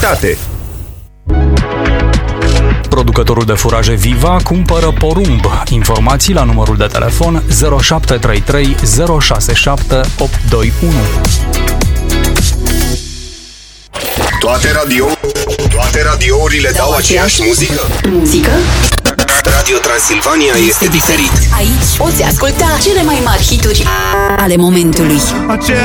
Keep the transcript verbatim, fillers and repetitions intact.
calitate. Producătorul de furaje Viva cumpără porumb. Informații la numărul de telefon zero șapte trei trei zero șase șapte opt doi unu. Toate radio, toate radiourile dau, dau aceeași muzică. Muzică? Radio Transilvania este diferit. Aici poți asculta cele mai mari hituri ale momentului.